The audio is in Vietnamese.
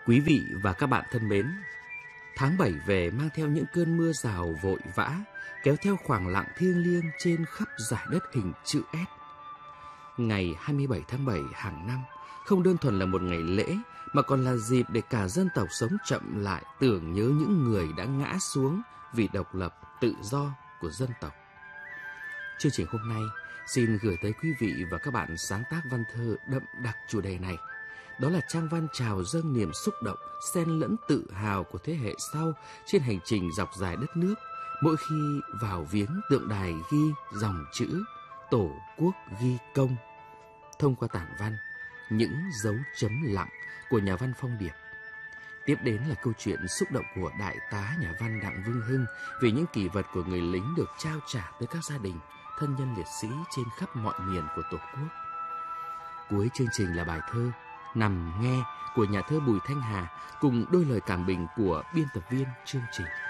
Quý vị và các bạn thân mến, tháng 7 về mang theo những cơn mưa rào vội vã, kéo theo khoảng lặng thiêng liêng trên khắp dải đất hình chữ S. Ngày 27 tháng 7 hàng năm không đơn thuần là một ngày lễ mà còn là dịp để cả dân tộc sống chậm lại, tưởng nhớ những người đã ngã xuống vì độc lập, tự do của dân tộc. Chương trình hôm nay xin gửi tới quý vị và các bạn sáng tác văn thơ đậm đặc chủ đề này. Đó là trang văn chào dâng niềm xúc động, xen lẫn tự hào của thế hệ sau trên hành trình dọc dài đất nước, mỗi khi vào viếng tượng đài ghi dòng chữ Tổ quốc ghi công. Thông qua tản văn, những dấu chấm lặng của nhà văn Phong Điệp. Tiếp đến là câu chuyện xúc động của đại tá nhà văn Đặng Vương Hưng về những kỷ vật của người lính được trao trả tới các gia đình, thân nhân liệt sĩ trên khắp mọi miền của Tổ quốc. Cuối chương trình là bài thơ Nằm nghe của nhà thơ Bùi Thanh Hà cùng đôi lời cảm bình của biên tập viên chương trình.